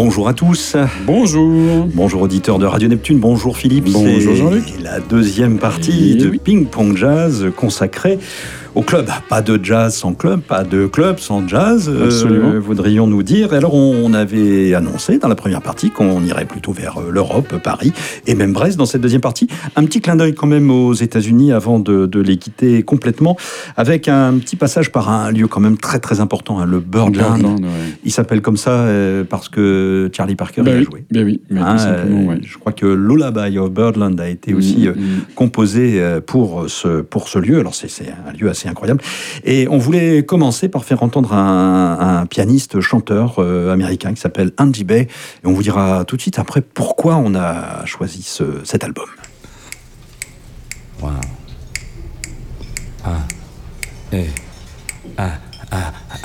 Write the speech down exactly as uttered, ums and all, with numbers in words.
Bonjour à tous. Bonjour. Bonjour auditeurs de Radio Neptune, bonjour Philippe. Bonjour Jean-Luc. C'est la deuxième partie Et de oui. Ping Pong Jazz consacrée au club. Pas de jazz sans club, pas de club sans jazz, Absolument. euh, voudrions-nous dire. Et alors on avait annoncé dans la première partie qu'on irait plutôt vers l'Europe, Paris et même Brest dans cette deuxième partie. Un petit clin d'œil quand même aux États-Unis avant de, de les quitter complètement, avec un petit passage par un lieu quand même très très important, hein, le Birdland. Birdland, ouais. Il s'appelle comme ça euh, parce que Charlie Parker Ben y a oui, joué. ben oui, mais Hein, tout simplement, euh, ouais. Je crois que Lullaby of Birdland a été aussi Mmh, euh, mmh. composé euh, pour ce, pour ce lieu. Alors c'est, c'est un lieu assez incroyable. Et on voulait commencer par faire entendre un, un pianiste, chanteur euh, américain qui s'appelle Andy Bey. Et on vous dira tout de suite après pourquoi on a choisi ce, cet album. Wow. Ah. Eh. Ah. Ah.